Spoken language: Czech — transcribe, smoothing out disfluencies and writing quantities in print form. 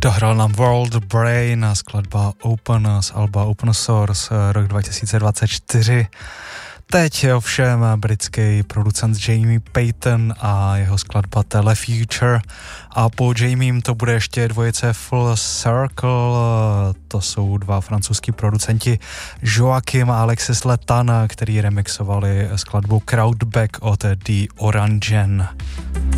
Dohrál nám World Brain a skladba Open z alba Open Source rok 2024. Teď ovšem britský producent Jamie Payton a jeho skladba Telefuture a po Jamiem to bude ještě dvojice Full Circle, to jsou dva francouzský producenti Joachim a Alexis Letan, který remixovali skladbu Crowdback od The Orangen.